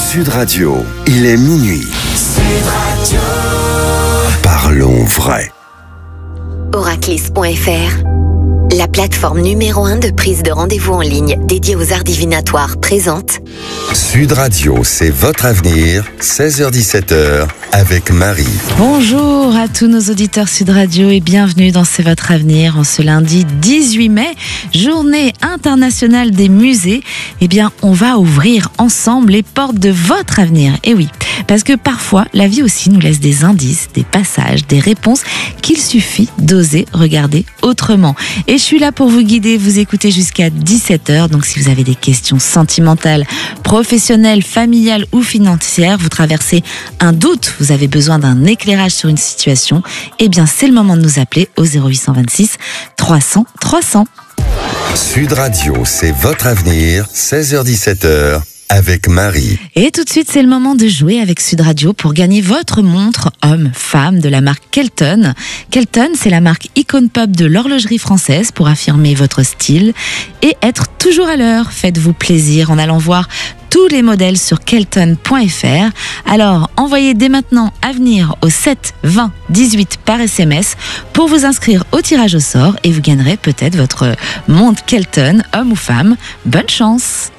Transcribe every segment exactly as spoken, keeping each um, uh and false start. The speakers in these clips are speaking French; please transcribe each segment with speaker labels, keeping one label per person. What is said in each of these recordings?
Speaker 1: Sud Radio, il est minuit. Sud Radio. Parlons vrai.
Speaker 2: Oraclis point F R, la plateforme numéro un de prise de rendez-vous en ligne dédiée aux arts divinatoires, présente
Speaker 1: Sud Radio, c'est votre avenir, seize heures dix-sept heures, avec Marie.
Speaker 3: Bonjour à tous nos auditeurs Sud Radio et bienvenue dans C'est votre avenir en ce lundi dix-huit mai, journée internationale des musées. Eh bien, on va ouvrir ensemble les portes de votre avenir. Et oui, parce que parfois, la vie aussi nous laisse des indices, des passages, des réponses qu'il suffit d'oser regarder autrement. Et je suis là pour vous guider, vous écouter jusqu'à dix-sept heures. Donc si vous avez des questions sentimentales, professionnelles, familiales ou financières, vous traversez un doute, vous avez besoin d'un éclairage sur une situation, eh bien c'est le moment de nous appeler au zéro huit cent vingt-six trois cents trois cents.
Speaker 1: Sud Radio, c'est votre avenir, seize heures dix-sept heures. Avec Marie.
Speaker 3: Et tout de suite, c'est le moment de jouer avec Sud Radio pour gagner votre montre homme-femme de la marque Kelton. Kelton, c'est la marque icône pop de l'horlogerie française pour affirmer votre style et être toujours à l'heure. Faites-vous plaisir en allant voir tous les modèles sur kelton point F R. Alors, envoyez dès maintenant Avenir au sept vingt dix-huit par S M S pour vous inscrire au tirage au sort et vous gagnerez peut-être votre montre Kelton, homme ou femme. Bonne chance!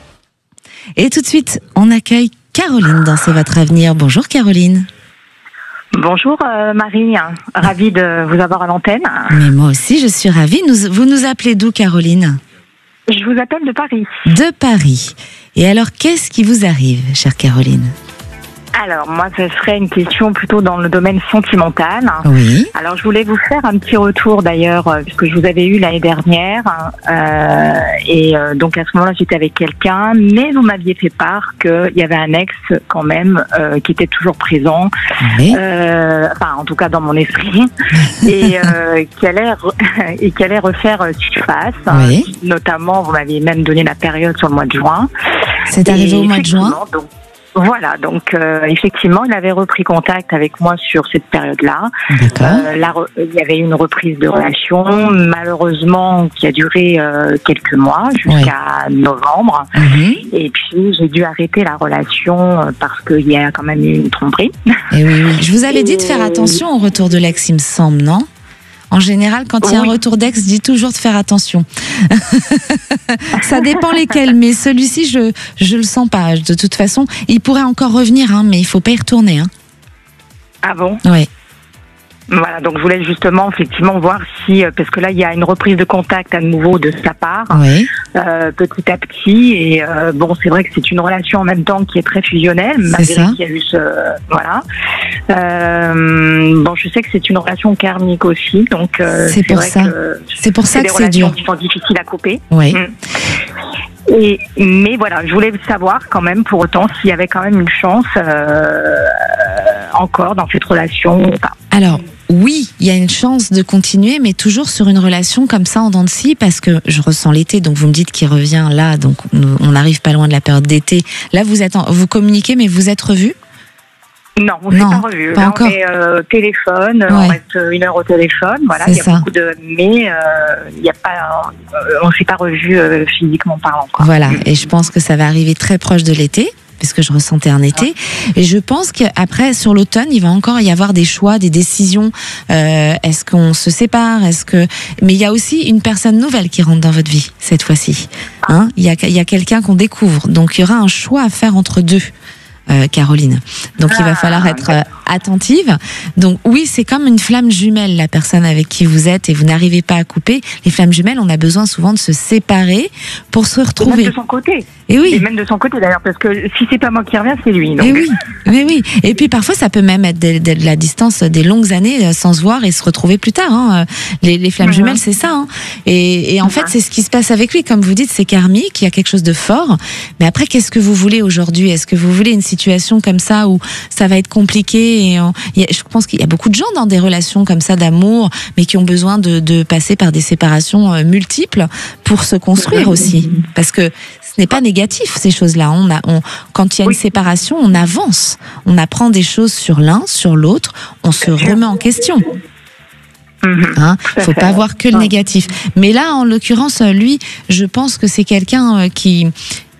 Speaker 3: Et tout de suite, on accueille Caroline dans C'est votre avenir. Bonjour Caroline.
Speaker 4: Bonjour euh, Marie, ravie de vous avoir à l'antenne.
Speaker 3: Mais moi aussi, je suis ravie. Nous, vous nous appelez d'où Caroline ?
Speaker 4: Je vous appelle de Paris.
Speaker 3: De Paris. Et alors, qu'est-ce qui vous arrive, chère Caroline ?
Speaker 4: Alors, moi, ce serait une question plutôt dans le domaine sentimental.
Speaker 3: Oui.
Speaker 4: Alors, je voulais vous faire un petit retour d'ailleurs, euh, puisque je vous avais eu l'année dernière. Euh, et euh, donc, à ce moment-là, j'étais avec quelqu'un, mais vous m'aviez fait part qu'il y avait un ex, quand même, euh, qui était toujours présent.
Speaker 3: Oui.
Speaker 4: Euh, enfin, en tout cas, dans mon esprit. et, euh, qui allait re- et qui allait refaire surface.
Speaker 3: Oui.
Speaker 4: Notamment, vous m'aviez même donné la période sur le mois de juin.
Speaker 3: C'est arrivé
Speaker 4: Et
Speaker 3: au mois de juin ?
Speaker 4: donc, Voilà, donc euh, effectivement, il avait repris contact avec moi sur cette période-là.
Speaker 3: D'accord.
Speaker 4: Euh, là, re- il y avait une reprise de relation, malheureusement, qui a duré euh, quelques mois, jusqu'à novembre.
Speaker 3: Mhm.
Speaker 4: Et puis, j'ai dû arrêter la relation euh, parce qu'il y a quand même eu une tromperie.
Speaker 3: Et oui, oui. Je vous avais dit de
Speaker 4: Et-
Speaker 3: faire attention au retour de l'ex, il me semble, non ? En général, quand il y a un
Speaker 4: Oui.
Speaker 3: retour d'ex, je dis toujours de faire attention. Ça dépend lesquels, mais celui-ci, je je le sens pas. De toute façon, il pourrait encore revenir, hein, mais il faut pas y retourner. Hein.
Speaker 4: Ah bon ?
Speaker 3: Ouais.
Speaker 4: Voilà, donc je voulais justement effectivement voir si, euh, parce que là il y a une reprise de contact à nouveau de sa part,
Speaker 3: Oui.
Speaker 4: euh, petit à petit, et euh, bon c'est vrai que c'est une relation en même temps qui est très fusionnelle, malgré
Speaker 3: ça.
Speaker 4: qu'il y a eu ce, voilà. Euh, bon, je sais que c'est une relation karmique aussi, donc euh,
Speaker 3: C'est pour
Speaker 4: vrai
Speaker 3: ça.
Speaker 4: que
Speaker 3: C'est pour ça
Speaker 4: c'est des
Speaker 3: que c'est
Speaker 4: relations
Speaker 3: dur.
Speaker 4: qui sont difficiles à couper.
Speaker 3: Oui.
Speaker 4: Mm. Et, mais voilà, je voulais savoir quand même pour autant s'il y avait quand même une chance euh, encore dans cette relation ou pas.
Speaker 3: Alors, oui, il y a une chance de continuer, mais toujours sur une relation comme ça en dents de scie, parce que je ressens l'été, donc vous me dites qu'il revient là, donc nous- on n'arrive pas loin de la période d'été. Là, vous êtes en- vous communiquez, mais vous êtes revus ?
Speaker 4: Non, on ne s'est
Speaker 3: Non,
Speaker 4: pas revu.
Speaker 3: pas
Speaker 4: Là,
Speaker 3: encore.
Speaker 4: on est euh, téléphone,
Speaker 3: Ouais.
Speaker 4: on reste une heure au téléphone. Voilà,
Speaker 3: C'est
Speaker 4: il y a
Speaker 3: ça.
Speaker 4: beaucoup de, mais euh, il y a pas, euh, on ne s'est pas revu euh, physiquement parlant. Quoi.
Speaker 3: Voilà, et je pense que ça va arriver très proche de l'été, puisque je ressentais un été. Et je pense qu'après, sur l'automne, il va encore y avoir des choix, des décisions. Euh, est-ce qu'on se sépare ? Est-ce que... Mais il y a aussi une personne nouvelle qui rentre dans votre vie, cette fois-ci. Hein ? Il y a, il y a quelqu'un qu'on découvre. Donc, il y aura un choix à faire entre deux. Euh, Caroline. Donc il va
Speaker 4: Ah,
Speaker 3: falloir être euh, attentive. Donc oui, c'est comme une flamme jumelle, la personne avec qui vous êtes et vous n'arrivez pas à couper. Les flammes jumelles, on a besoin souvent de se séparer pour se
Speaker 4: Et même
Speaker 3: retrouver.
Speaker 4: de son côté.
Speaker 3: Et oui.
Speaker 4: Et même de son côté d'ailleurs, parce que si c'est pas moi qui reviens, c'est lui. Donc.
Speaker 3: Et oui, mais oui. Et puis parfois, ça peut même être de, de- de la distance des longues années euh, sans se voir et se retrouver plus tard. Hein. Les, les flammes
Speaker 4: Mhm.
Speaker 3: jumelles, c'est ça. Hein. Et, et en
Speaker 4: Mhm.
Speaker 3: fait, c'est ce qui se passe avec lui. Comme vous dites, c'est karmique, il y a quelque chose de fort. Mais après, qu'est-ce que vous voulez aujourd'hui ? Est-ce que vous voulez une situation comme ça où ça va être compliqué et on- il y a- je pense qu'il y a beaucoup de gens dans des relations comme ça d'amour, mais qui ont besoin de, de passer par des séparations euh, multiples pour se construire aussi. Parce que ce n'est pas négatif, ces choses-là. On a, on, quand il y a
Speaker 4: Oui.
Speaker 3: une séparation, on avance. On apprend des choses sur l'un, sur l'autre. On se remet en question.
Speaker 4: Mhm.
Speaker 3: Hein,
Speaker 4: Tout à
Speaker 3: faut
Speaker 4: fait,
Speaker 3: pas
Speaker 4: ouais.
Speaker 3: voir que le
Speaker 4: Ouais.
Speaker 3: négatif. Mais là, en l'occurrence, lui, je pense que c'est quelqu'un euh, qui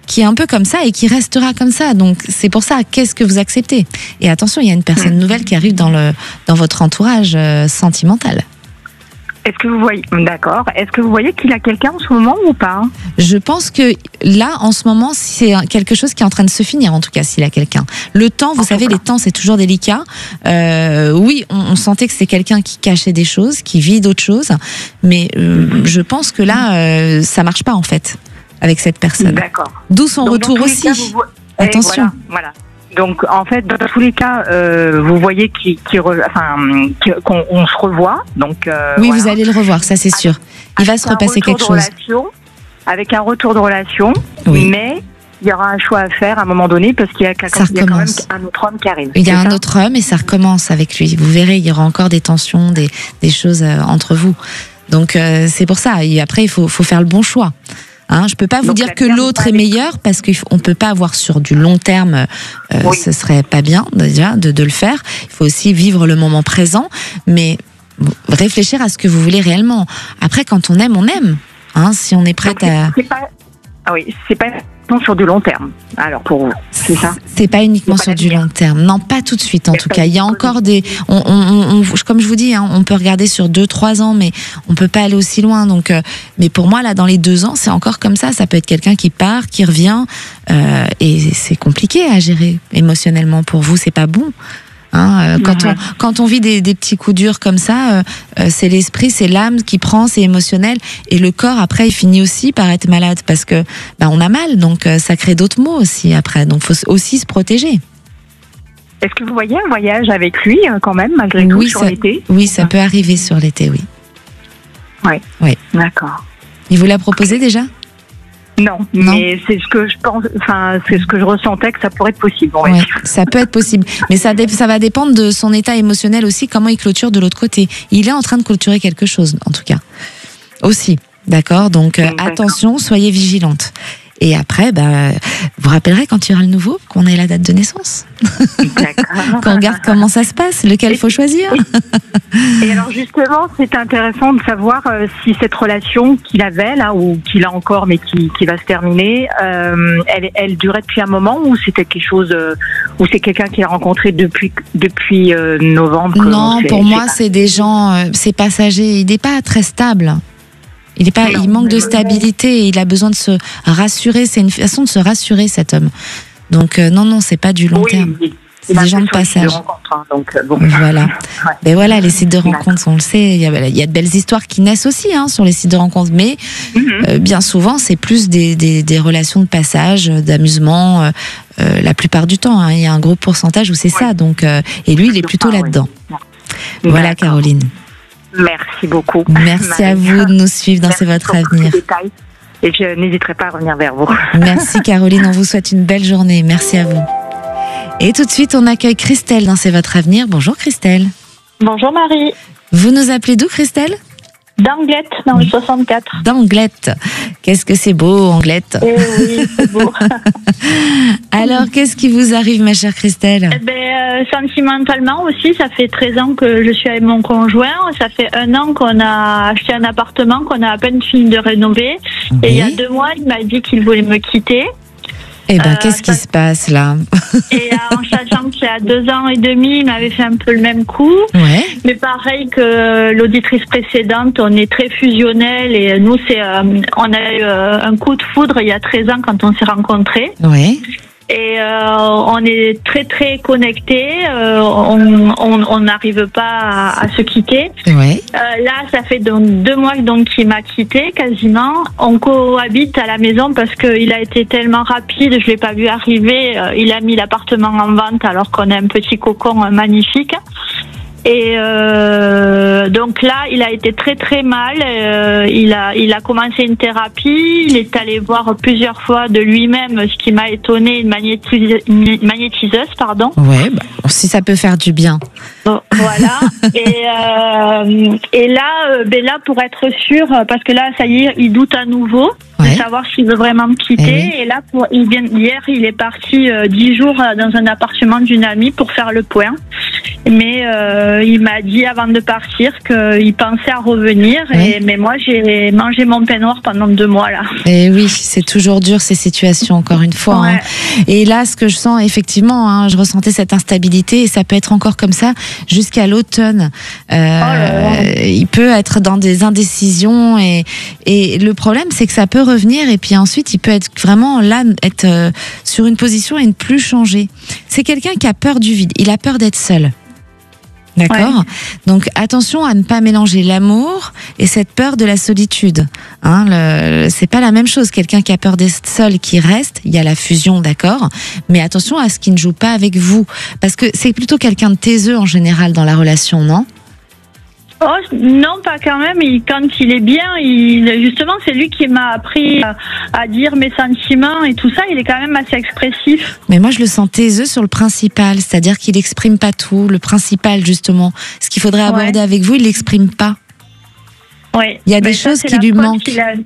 Speaker 3: qui est un peu comme ça et qui restera comme ça. Donc c'est pour ça, qu'est-ce que vous acceptez? Et attention, il y a une personne nouvelle qui arrive dans le dans votre entourage euh, sentimental.
Speaker 4: Est-ce que vous voyez, d'accord, est-ce que vous voyez qu'il a quelqu'un en ce moment ou pas?
Speaker 3: Je pense que là, en ce moment, c'est quelque chose qui est en train de se finir, en tout cas, s'il a quelqu'un. Le temps, vous en savez, les temps, c'est toujours délicat. Euh, oui, on, on sentait que c'est quelqu'un qui cachait des choses, qui vit d'autres choses, mais euh, je pense que là, euh, ça marche pas, en fait, avec cette personne.
Speaker 4: D'accord.
Speaker 3: D'où son
Speaker 4: Donc,
Speaker 3: retour aussi. Cas, vous... Attention.
Speaker 4: Voilà, voilà. Donc, en fait, dans tous les cas, euh, vous voyez qu'il, qu'il re... enfin, qu'on on se revoit. Donc, euh,
Speaker 3: oui,
Speaker 4: voilà.
Speaker 3: Vous allez le revoir, ça c'est sûr. Il va se repasser quelque chose.
Speaker 4: Relation, avec un retour de relation, oui. Mais il y aura un choix à faire à un moment donné parce qu'il y a, quelqu'un, il y a quand même un autre homme qui arrive.
Speaker 3: Il y a un
Speaker 4: ça
Speaker 3: autre homme et ça recommence avec lui. Vous verrez, il y aura encore des tensions, des, des choses euh, entre vous. Donc, euh, c'est pour ça. Et après, il faut, faut faire le bon choix. Hein, je peux pas vous Donc, dire que l'autre est meilleur parce qu'on peut pas avoir sur du long terme, euh, oui. Ce serait pas bien déjà de, de le faire. Il faut aussi vivre le moment présent, mais réfléchir à ce que vous voulez réellement. Après, quand on aime, on aime. Hein, si on est prête
Speaker 4: Donc,
Speaker 3: à...
Speaker 4: C'est pas... Ah oui, c'est pas sur du long terme. Alors pour vous, c'est ça.
Speaker 3: C'est pas uniquement c'est pas sur du long terme. Non, pas tout de suite en tout cas. Il y a encore des, on, on, on, comme je vous dis, hein, on peut regarder sur deux, trois ans, mais on peut pas aller aussi loin. Donc, euh, mais pour moi là, dans les deux ans, c'est encore comme ça. Ça peut être quelqu'un qui part, qui revient, euh, et c'est compliqué à gérer émotionnellement pour vous. C'est pas bon. Hein, euh, quand, on, quand on vit des, des petits coups durs comme ça, euh, euh, c'est l'esprit, c'est l'âme qui prend, c'est émotionnel, et le corps après il finit aussi par être malade parce que bah, on a mal, donc euh, ça crée d'autres maux aussi après, donc faut aussi se protéger.
Speaker 4: Est-ce que vous voyez un voyage avec lui euh, quand même malgré tout
Speaker 3: oui,
Speaker 4: sur
Speaker 3: ça,
Speaker 4: l'été?
Speaker 3: Oui, ça peut arriver sur l'été, oui.
Speaker 4: Oui.
Speaker 3: Oui.
Speaker 4: D'accord.
Speaker 3: Il vous l'a proposé déjà?
Speaker 4: Non, non, mais c'est ce que je pense, enfin, c'est ce que je ressentais que ça pourrait être possible.
Speaker 3: Ouais, ça peut être possible, mais ça, ça va dépendre de son état émotionnel aussi, comment il clôture de l'autre côté. Il est en train de clôturer quelque chose, en tout cas, aussi, d'accord. Donc euh, attention, soyez vigilante. Et après, bah, vous rappellerez quand il y aura le nouveau, qu'on ait la date de naissance. D'accord. Qu'on regarde comment ça se passe, lequel il faut choisir.
Speaker 4: Et alors justement, c'est intéressant de savoir euh, si cette relation qu'il avait là, ou qu'il a encore, mais qui, qui va se terminer, euh, elle, elle durait depuis un moment, ou c'était quelque chose, euh, ou c'est quelqu'un qui a rencontré depuis depuis euh, novembre.
Speaker 3: Non, pour moi, c'est des gens, euh, c'est passager. Il n'est pas très stable. Il est pas, non, il manque de stabilité et il a besoin de se rassurer. C'est une façon de se rassurer, cet homme. Donc euh, non, non, c'est pas du long oui, terme. C'est des gens de passage. De
Speaker 4: hein, donc, bon.
Speaker 3: Voilà. Ouais. Mais voilà, les sites de rencontres, on le sait, il y a, il y a de belles histoires qui naissent aussi hein, sur les sites de rencontres, mais mm-hmm. euh, bien souvent, c'est plus des, des, des relations de passage, d'amusement. Euh, euh, la plupart du temps, hein, il y a un gros pourcentage où c'est ouais. ça. Donc, euh, et lui, il est plutôt là-dedans. Ouais. Voilà, Caroline.
Speaker 4: Merci beaucoup.
Speaker 3: Merci Marie. À vous de nous suivre dans C'est votre avenir.
Speaker 4: Et je n'hésiterai pas à revenir vers vous.
Speaker 3: Merci Caroline, on vous souhaite une belle journée. Merci à vous. Et tout de suite, on accueille Christelle dans C'est votre avenir. Bonjour Christelle.
Speaker 5: Bonjour Marie.
Speaker 3: Vous nous appelez d'où Christelle?
Speaker 5: D'Anglette, dans le soixante-quatre.
Speaker 3: D'Anglette. Qu'est-ce que c'est beau, Anglette.
Speaker 5: Eh oui, c'est beau.
Speaker 3: Alors, qu'est-ce qui vous arrive, ma chère Christelle?
Speaker 5: Eh ben, euh, sentimentalement aussi, ça fait treize ans que je suis avec mon conjoint. Ça fait un an qu'on a acheté un appartement qu'on a à peine fini de rénover. Oui. Et il y a deux mois, il m'a dit qu'il voulait me quitter.
Speaker 3: Eh ben, euh, qu'est-ce ça... qui se passe là?
Speaker 5: Et euh, en sachant qu'il y a deux ans et demi, il m'avait fait un peu le même coup.
Speaker 3: Ouais.
Speaker 5: Mais pareil que l'auditrice précédente, on est très fusionnels et nous, c'est, euh, on a eu euh, un coup de foudre il y a treize ans quand on s'est rencontrés.
Speaker 3: Ouais.
Speaker 5: Et euh, on est très très connectés, euh, on n'arrive pas à, à se quitter.
Speaker 3: Ouais.
Speaker 5: Euh, là, ça fait donc deux mois donc qu'il m'a quitté quasiment. On cohabite à la maison parce qu'il a été tellement rapide, je l'ai pas vu arriver. Euh, il a mis l'appartement en vente alors qu'on a un petit cocon euh, magnifique. Et euh, donc là, il a été très très mal. Euh, il a il a commencé une thérapie. Il est allé voir plusieurs fois de lui-même, ce qui m'a étonné, une, magnétise, une magnétiseuse, pardon.
Speaker 3: Ouais, bah, si ça peut faire du bien.
Speaker 5: Bon, voilà. et euh, et là, euh, ben là pour être sûr, parce que là, ça y est, il doute à nouveau. Ouais. De savoir s'il veut vraiment me quitter. Et, oui. et là, pour, il vient, hier, il est parti euh, dix jours dans un appartement d'une amie pour faire le point. Mais euh, il m'a dit avant de partir qu'il pensait à revenir.
Speaker 3: Oui.
Speaker 5: Et, mais moi, j'ai mangé mon pain noir pendant deux mois là.
Speaker 3: Et oui, c'est toujours dur ces situations, encore une fois.
Speaker 5: Ouais.
Speaker 3: Hein. Et là, ce que je sens, effectivement, hein, je ressentais cette instabilité et ça peut être encore comme ça jusqu'à l'automne. Euh, oh là là. Il peut être dans des indécisions et, et le problème, c'est que ça peut revenir et puis ensuite, il peut être vraiment là, être euh, sur une position et ne plus changer. C'est quelqu'un qui a peur du vide. Il a peur d'être seul. D'accord. Ouais. Donc attention à ne pas mélanger l'amour et cette peur de la solitude. Hein, le, c'est pas la même chose. Quelqu'un qui a peur d'être seul, qui reste, il y a la fusion, d'accord. Mais attention à ce qu'il ne joue pas avec vous, parce que c'est plutôt quelqu'un de taiseux en général dans la relation, non ?
Speaker 5: Oh, non, pas quand même. Il, quand il est bien, il, justement, c'est lui qui m'a appris à, à dire mes sentiments et tout ça. Il est quand même assez expressif.
Speaker 3: Mais moi, je le sens taiseux sur le principal, c'est-à-dire qu'il n'exprime pas tout. Le principal, justement, ce qu'il faudrait aborder ouais. avec vous, il l'exprime pas.
Speaker 5: Oui.
Speaker 3: Il y a des ça, choses qui lui manquent.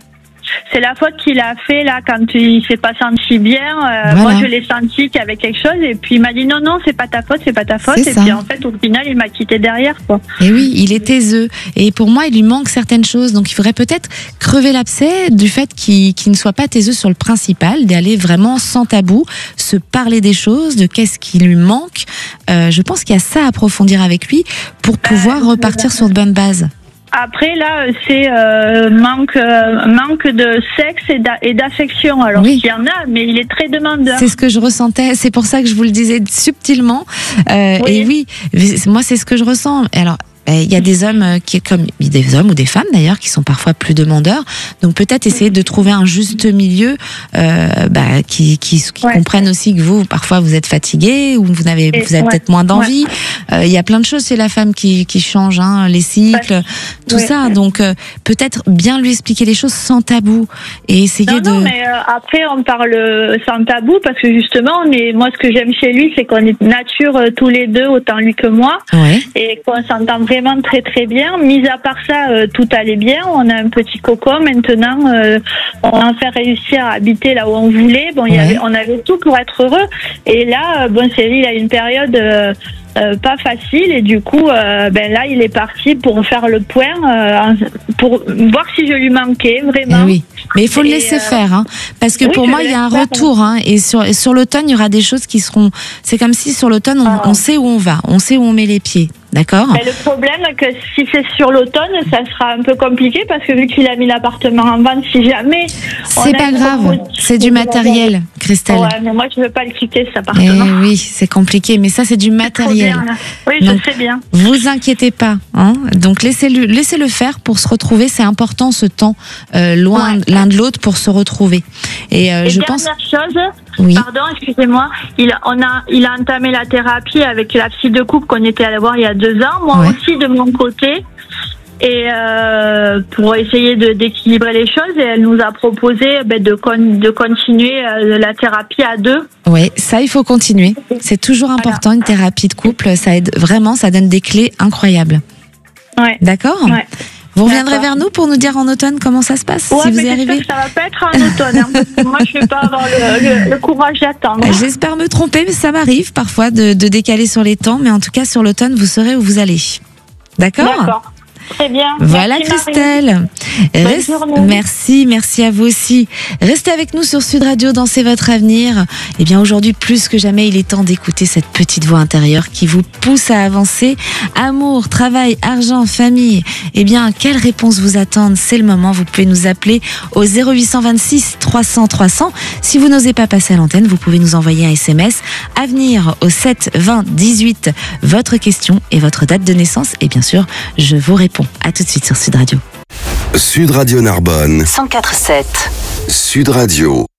Speaker 5: C'est la faute qu'il a fait là quand il s'est pas senti bien. Euh, voilà. Moi, je l'ai senti qu'il y avait quelque chose et puis il m'a dit non non, c'est pas ta faute, c'est pas ta faute. C'est et ça. Puis en fait, au final, il m'a quitté derrière quoi.
Speaker 3: Et oui, il est taiseux et pour moi, il lui manque certaines choses. Donc, il faudrait peut-être crever l'abcès du fait qu'il, qu'il ne soit pas taiseux sur le principal, d'aller vraiment sans tabou, se parler des choses, de qu'est-ce qui lui manque. Euh, je pense qu'il y a ça à approfondir avec lui pour pouvoir euh, repartir sur de bonnes bases.
Speaker 5: Après, là, c'est euh, manque, euh, manque de sexe et, d'a- et d'affection. Alors, oui. il y en a, mais il est très demandeur.
Speaker 3: C'est ce que je ressentais. C'est pour ça que je vous le disais subtilement. Euh, oui. Et oui, moi, c'est ce que je ressens. Alors, il y a des hommes qui, comme des hommes ou des femmes d'ailleurs, qui sont parfois plus demandeurs. Donc peut-être essayer de trouver un juste milieu, euh, bah, qui, qui, qui ouais. comprennent aussi que vous, parfois, vous êtes fatigué ou vous n'avez, Et, vous avez ouais. peut-être moins d'envie. Il ouais. euh, y a plein de choses chez la femme qui, qui changent, hein, les cycles, ouais. tout ouais. ça. Donc euh, peut-être bien lui expliquer les choses sans tabou et essayer
Speaker 5: non,
Speaker 3: de.
Speaker 5: Non, mais euh, après on parle sans tabou parce que justement, on est. Moi, ce que j'aime chez lui, c'est qu'on est nature euh, tous les deux, autant lui que moi,
Speaker 3: ouais.
Speaker 5: et qu'on s'entend vraiment Vraiment très très bien. Mis à part ça, euh, tout allait bien. On a un petit cocon maintenant. Euh, on a enfin réussi à habiter là où on voulait. Bon, il ouais. y avait, on avait tout pour être heureux. Et là, euh, bon, c'est il a une période euh, euh, pas facile et du coup, euh, ben là, il est parti pour faire le point, euh, pour voir si je lui manquais vraiment.
Speaker 3: Eh oui. Mais il faut et le laisser euh... faire, hein, parce que oui, pour moi, il y a un retour, hein, et sur, et sur l'automne, il y aura des choses qui seront. C'est comme si sur l'automne, on, ah. on sait où on va, on sait où on met les pieds. D'accord.
Speaker 5: Mais le problème, c'est que si c'est sur l'automne, ça sera un peu compliqué parce que vu qu'il a mis l'appartement en vente, si jamais.
Speaker 3: C'est pas grave, c'est du matériel, Christelle.
Speaker 5: Ouais, mais moi je veux pas le quitter cet appartement.
Speaker 3: Eh oui, c'est compliqué, mais ça c'est du matériel.
Speaker 5: Oui,
Speaker 3: donc,
Speaker 5: je sais bien.
Speaker 3: Vous inquiétez pas, hein. Donc laissez-le, laissez-le faire pour se retrouver. C'est important ce temps euh, loin ouais. l'un de l'autre pour se retrouver. Et, euh,
Speaker 5: Et
Speaker 3: je
Speaker 5: dernière
Speaker 3: pense.
Speaker 5: chose.
Speaker 3: Oui.
Speaker 5: Pardon, excusez-moi. Il, on a, il a entamé la thérapie avec la psy de couple qu'on était allé voir il y a deux ans. Moi ouais. aussi de mon côté. Et euh, pour essayer de, d'équilibrer les choses, et elle nous a proposé ben, de, con, de continuer euh, la thérapie à deux.
Speaker 3: Oui, ça il faut continuer. C'est toujours important, voilà. Une thérapie de couple, ça aide vraiment, ça donne des clés incroyables.
Speaker 5: Ouais.
Speaker 3: D'accord.
Speaker 5: Ouais.
Speaker 3: Vous reviendrez vers nous pour nous dire en automne comment ça se passe,
Speaker 5: ouais,
Speaker 3: si vous
Speaker 5: mais
Speaker 3: y arrivez.
Speaker 5: Que ça va pas être en automne, hein, parce que moi je vais pas avoir le, le, le courage d'attendre.
Speaker 3: J'espère me tromper, mais ça m'arrive parfois de, de décaler sur les temps, mais en tout cas sur l'automne, vous saurez où vous allez. D'accord ?
Speaker 5: D'accord. Très bien.
Speaker 3: Voilà,
Speaker 5: merci,
Speaker 3: Christelle. Reste... Merci, merci à vous aussi. Restez avec nous sur Sud Radio, dansez votre avenir. Eh bien, aujourd'hui, plus que jamais, il est temps d'écouter cette petite voix intérieure qui vous pousse à avancer. Amour, travail, argent, famille. Eh bien, quelles réponses vous attendent ? C'est le moment. Vous pouvez nous appeler au zéro huit cent vingt-six trois cents trois cents. Si vous n'osez pas passer à l'antenne, vous pouvez nous envoyer un S M S. Avenir au sept vingt dix-huit. Votre question et votre date de naissance. Et bien sûr, je vous réponds. À tout de suite sur Sud Radio.
Speaker 1: Sud Radio Narbonne
Speaker 2: cent quatre virgule sept.
Speaker 1: Sud Radio.